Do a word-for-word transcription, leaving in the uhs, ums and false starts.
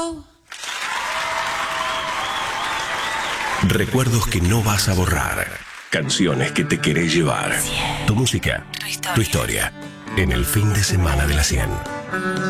Recuerdos que no vas a borrar. Canciones que te querés llevar. Tu música, tu historia. En el fin de semana de la cien.